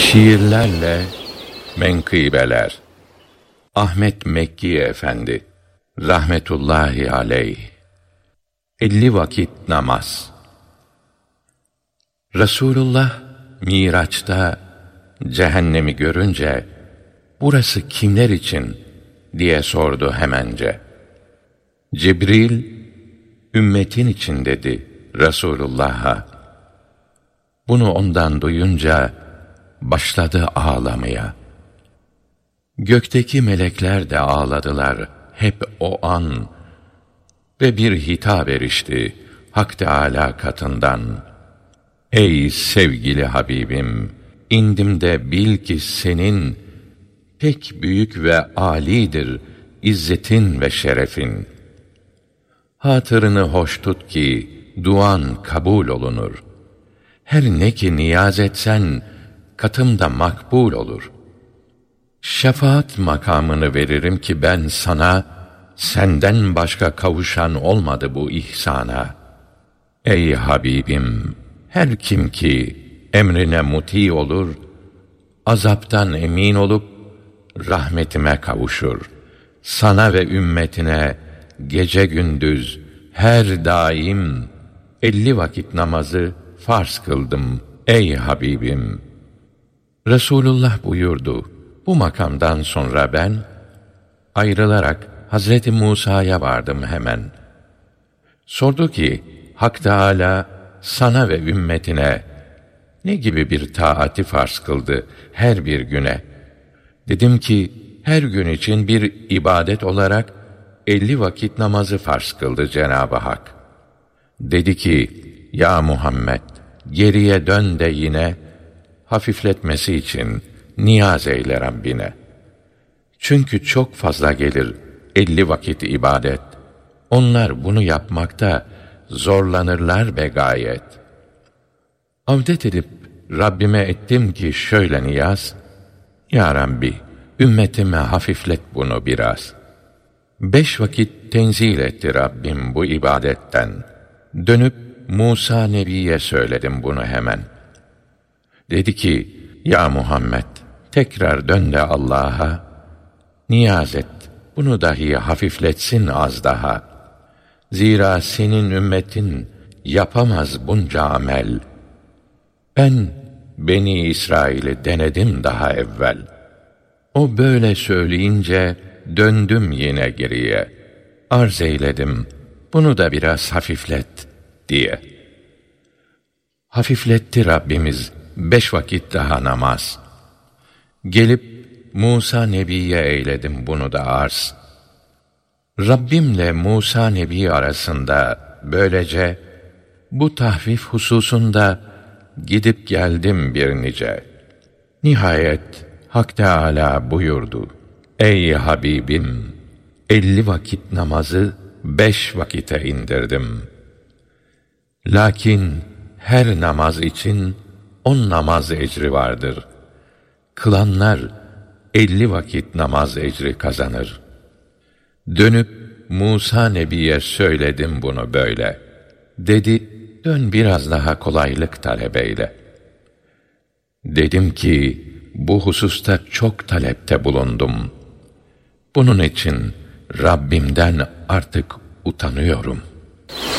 Şiirlerle menkıbeler. Ahmet Mekki Efendi rahmetullahi aleyh. 50 vakit namaz. Resulullah Miraç'ta cehennemi görünce "Burası kimler için?" diye sordu hemence. Cibril, "Ümmetin için" dedi Resulullah'a. Bunu ondan duyunca başladı ağlamaya. Gökteki melekler de ağladılar hep o an ve bir hitap erişti Hak Teâlâ katından. "Ey sevgili Habibim, indim de bil ki senin pek büyük ve âlidir izzetin ve şerefin. Hatırını hoş tut ki duan kabul olunur. Her ne ki niyaz etsen katımda makbul olur. Şefaat makamını veririm ki ben sana, senden başka kavuşan olmadı bu ihsana. Ey Habibim, her kim ki emrine muti olur, azaptan emin olup rahmetime kavuşur. Sana ve ümmetine gece gündüz her daim 50 vakit namazı farz kıldım ey Habibim." Resulullah buyurdu, "Bu makamdan sonra ben ayrılarak Hazreti Musa'ya vardım hemen. Sordu ki, Hak Teâlâ sana ve ümmetine ne gibi bir taati farz kıldı her bir güne? Dedim ki, her gün için bir ibadet olarak 50 vakit namazı farz kıldı Cenab-ı Hak. Dedi ki, ya Muhammed, geriye dön de yine hafifletmesi için niyaz eyle Rabbine. Çünkü çok fazla gelir 50 vakit ibadet. Onlar bunu yapmakta zorlanırlar be gayet. Avdet edip Rabbime ettim ki şöyle niyaz: Ya Rabbi, ümmetime hafiflet bunu biraz. 5 vakit tenzil etti Rabbim bu ibadetten. Dönüp Musa Nebi'ye söyledim bunu hemen. Dedi ki, ya Muhammed, tekrar dön de Allah'a, niyaz et, bunu dahi hafifletsin az daha. Zira senin ümmetin yapamaz bunca amel. Ben Beni İsrail'i denedim daha evvel. O böyle söyleyince döndüm yine geriye. Arz eyledim, bunu da biraz hafiflet diye. Hafifletti Rabbimiz 5 vakit daha namaz. Gelip Musa Nebi'ye eyledim bunu da arz. Rabbimle Musa Nebi arasında böylece bu tahfif hususunda gidip geldim bir nice. Nihayet Hak Teâlâ buyurdu: Ey Habibim, 50 vakit namazı 5 vakite indirdim. Lakin her namaz için 10 namaz ecri vardır. Kılanlar 50 vakit namaz ecri kazanır. Dönüp Musa Nebi'ye söyledim bunu böyle. Dedi, dön biraz daha kolaylık talep eyle. Dedim ki, bu hususta çok talepte bulundum. Bunun için Rabbimden artık utanıyorum.